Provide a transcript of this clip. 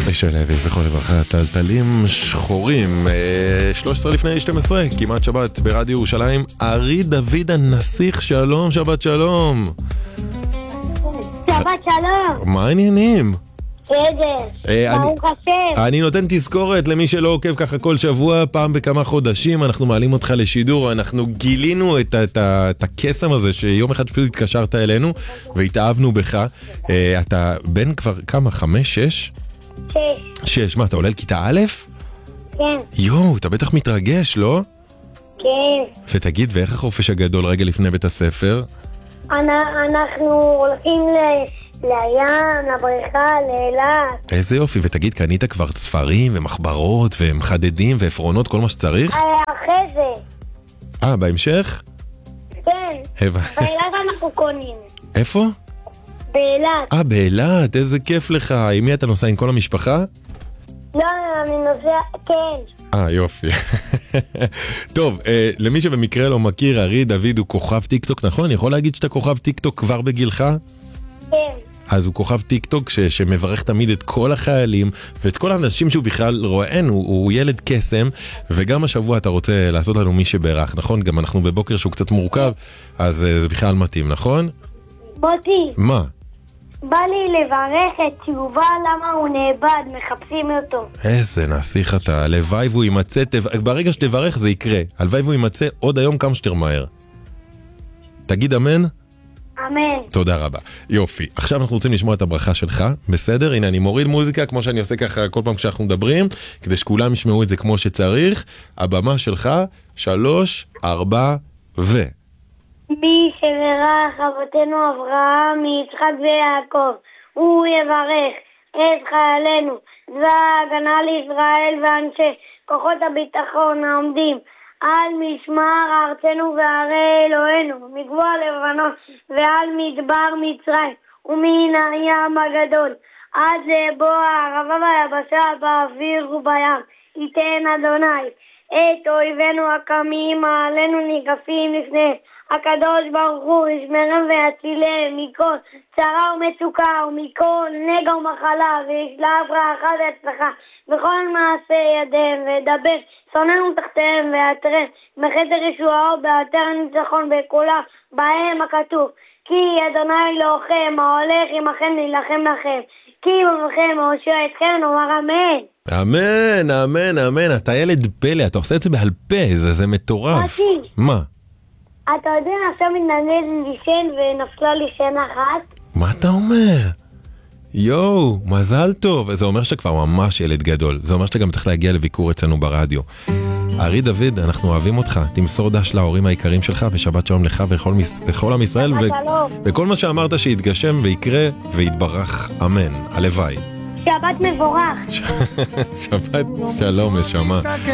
אבישי לוי, זכרו לברכה, טלטלים שחורים, 13 לפני 12, כמעט שבת ברדיו ירושלים. ארי דוד הנסיך, שלום, שבת שלום. שבת שלום. מה העניינים? ברוך השם. אני נותן תזכורת למי שלא עוקב ככה כל שבוע, פעם בכמה חודשים אנחנו מעלים אותך לשידור. אנחנו גילינו את הקסם הזה שיום אחד פשוט התקשרת אלינו והתאהבנו בך. אתה בן כבר כמה? 5, 6? 6. מה, אתה עולה לכיתה א'? כן. יואו, אתה בטח מתרגש, לא? כן. ותגיד, ואיך החופש הגדול רגע לפני בית הספר? אנחנו הולכים לים, לבריכה, לאילת. איזה יופי, ותגיד, קנית כבר ספרים ומחברות ומחדדים ועפרונות, כל מה שצריך? אחרי זה. בהמשך? כן. באילת אנחנו קונים. איפה? באילת. באילת, איזה כיף לך. עם מי אתה נוסע, עם כל המשפחה? לא, אני נוסע, כן. יופי. טוב, למי שבמקרה לא מכיר, ארי דוד הוא כוכב טיקטוק, נכון? אני יכול להגיד שאתה כוכב טיקטוק כבר בגילך? כן. אז הוא כוכב טיקטוק שמברך תמיד את כל החיילים ואת כל האנשים שהוא בכלל רואה. הוא ילד קסם, וגם השבוע אתה רוצה לעשות לנו מי שברך, נכון? גם אנחנו בבוקר שהוא קצת מורכב, אז זה בכלל מתאים, נכון? מוטי. מה? בא לי לברך את יובל, למה הוא נאבד, מחפשים אותו. איזה נסיך אתה, הלוואי והוא יימצא, ברגע שתברך זה יקרה, הלוואי והוא יימצא עוד היום כמה שתר מהר. תגיד אמן? אמן. תודה רבה. יופי. עכשיו אנחנו רוצים לשמוע את הברכה שלך, בסדר? הנה אני מוריד מוזיקה כמו שאני עושה ככה כל פעם כשאנחנו מדברים, כדי שכולם ישמעו את זה כמו שצריך. הבמה שלך, 3, 4 ו... מי שברך אבותינו אברהם, יצחק ויעקב, הוא יברך את חיילינו, צבא ההגנה לישראל ואנשי כוחות הביטחון העומדים על משמר ארצנו וערי אלוהינו, מגבול לבנון ועל מדבר מצרים ומן הים הגדול, עד לבוא הערבה והיבשה באוויר ובים. ייתן אדוני את אויבינו הקמים עלינו ניגפים לפניהם. הקדוש ברוך הוא ישמרם ויצילם מכל צרה ומצוקה ומכל נגע ומחלה, וישלח ברכה והצלחה בכל מעשה ידיהם, וידבר שונאינו תחתיהם ויעטרם בחסד ישועו בעטר ניצחון בקולה בהם הכתוב כי אדוני אלוהיכם ההולך עמכם להילחם לכם, כי במכם הושיע אתכם. נאמר אמן. אמן, אמן, אמן. אתה ילד פלא, אתה עושה את זה בעל פה, זה מטורף. מה? אתה יודע, עכשיו מתנגד לישן ונפלה לי שינה אחת. מה אתה אומר? יואו, מזל טוב. זה אומר שאתה כבר ממש ילד גדול. זה אומר שאתה גם צריך להגיע לביקור אצלנו ברדיו. ארי דוד, אנחנו אוהבים אותך. תמסור דש להורים היקרים שלך, ושבת שלום לך וכל עם ישראל. וכל מה שאמרת שיתגשם ויקרה ויתברך. אמן. הלוואי. שבת מבורך. שבת שלום, נשמה.